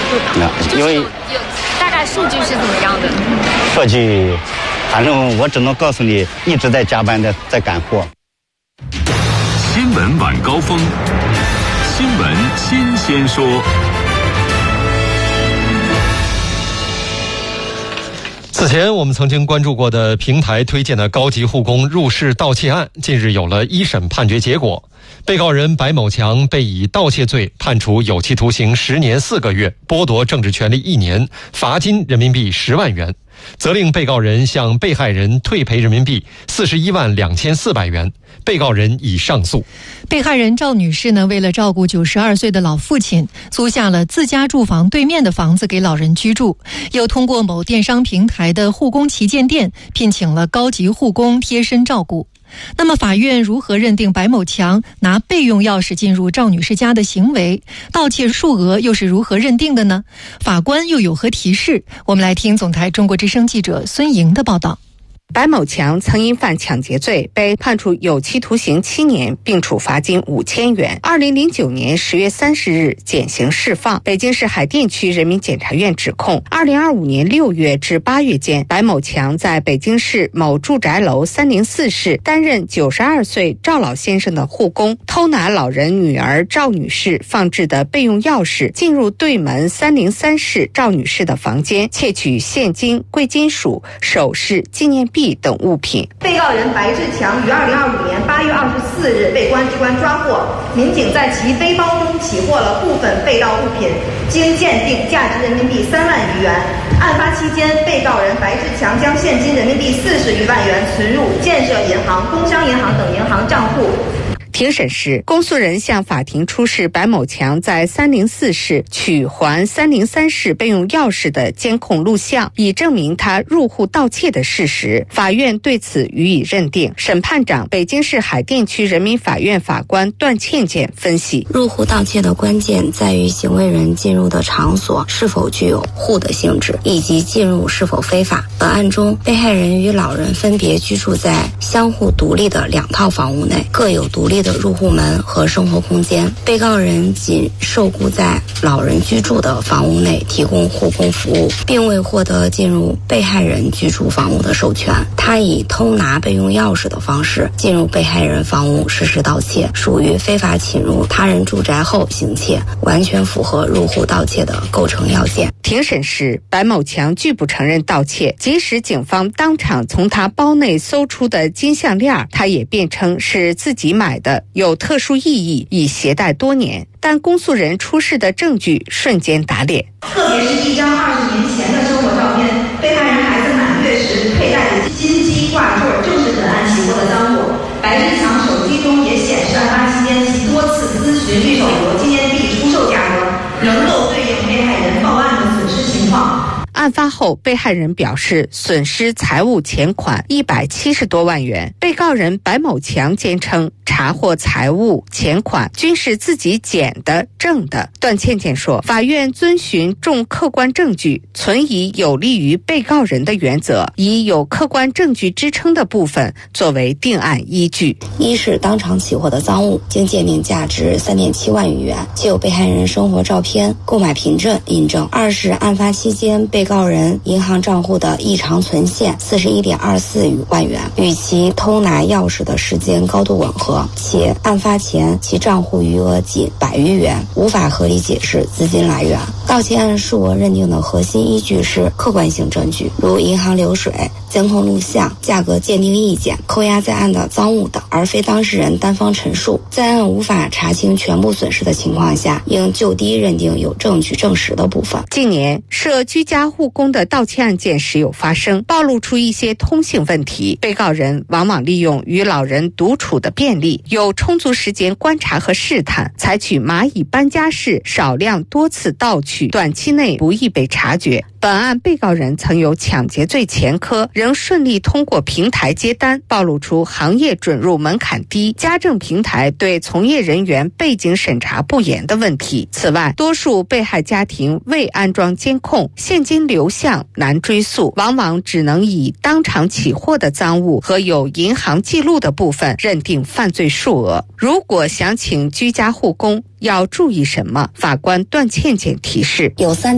因为有大概数据是怎么样的？ 数据，反正我只能告诉你，一直在加班的在赶货。 新闻晚高峰，新闻新鲜说。 此前我们曾经关注过的平台推荐的高级护工入室盗窃案，近日有了一审判决结果。被告人白某强被以盗窃罪判处有期徒刑10年4个月，剥夺政治权利1年，罚金人民币10万元，责令被告人向被害人退赔人民币41万2400元。被告人已上诉。 被害人赵女士呢，为了照顾92岁的老父亲，租下了自家住房对面的房子给老人居住，又通过某电商平台的护工旗舰店聘请了高级护工贴身照顾。那么法院如何认定白某强拿备用钥匙进入赵女士家的行为？盗窃数额又是如何认定的呢？法官又有何提示？我们来听总台中国之声记者孙莹的报道。 白某强曾因犯抢劫罪被判处有期徒刑7年，并处罚金5000元。2009年10月30日减刑释放。北京市海淀区人民检察院指控，2025年6月至8月间，白某强在北京市某住宅楼304室担任92岁赵老先生的护工，偷拿老人女儿赵女士放置的备用钥匙，进入对门303室赵女士的房间，窃取现金、贵金属、首饰、纪念币等物品。 被告人白志强于2025年8月24日被公安机关抓获，民警在其背包中起获了部分被盗物品，经鉴定价值人民币3万余元。案发期间，被告人白志强将现金人民币40余万元存入建设银行、工商银行等银行账户。 庭审时，公诉人向法庭出示白某强在304室取还303室备用钥匙的监控录像，以证明他入户盗窃的事实。法院对此予以认定。审判长、北京市海淀区人民法院法官段倩倩分析： 入户盗窃的关键在于行为人进入的场所是否具有户的性质，以及进入是否非法。本案中，被害人与老人分别居住在相互独立的2套房屋内，各有独立的入户门和生活空间。被告人仅受雇在老人居住的房屋内提供护工服务，并未获得进入被害人居住房屋的授权。他以偷拿备用钥匙的方式进入被害人房屋实施盗窃，属于非法侵入他人住宅后行窃，完全符合入户盗窃的构成要件。 庭审时，白某强拒不承认盗窃，即使警方当场从他包内搜出的金项链，他也辩称是自己买的，有特殊意义，已携带多年。但公诉人出示的证据瞬间打脸， 特别是一张20年前的生活照片，被害人孩子满月时佩戴的金鸡挂坠正是本案起获的赃物。白志强手机中也显示，案发期间其多次咨询绿手镯纪念币出售价格，能够对应被害人报案的损失情况。 案发后，被害人表示损失财物钱款170多万元。被告人白某强坚称查获财物钱款均是自己捡的挣的。段倩倩说，法院遵循重客观证据，存以有利于被告人的原则，以有客观证据支撑的部分作为定案依据。 一是当场起获的赃物，经鉴定价值3.7万余元，且有被害人生活照片、购买凭证印证。二是案发期间被告人银行账户的异常存现41.24万元，与其偷拿钥匙的时间高度吻合，且案发前其账户余额仅100余元，无法合理解释资金来源。盗窃案数额认定的核心依据是客观性证据，如银行流水、监控录像、价格鉴定意见、扣押在案的赃物等，而非当事人单方陈述。在案无法查清全部损失的情况下，应就低认定有证据证实的部分。 近年涉居家护工的盗窃案件时有发生，暴露出一些通性问题。被告人往往利用与老人独处的便利，有充足时间观察和试探，采取蚂蚁搬家式少量多次盗取，短期内不易被察觉。本案被告人曾有抢劫罪前科，仍顺利通过平台接单，暴露出行业准入门槛低、家政平台对从业人员背景审查不严的问题。此外，多数被害家庭未安装监控，现金流向难追溯，往往只能以当场起获的赃物和有银行记录的部分认定犯罪数额。如果想请居家护工，要注意什么？法官段倩倩提示： 有3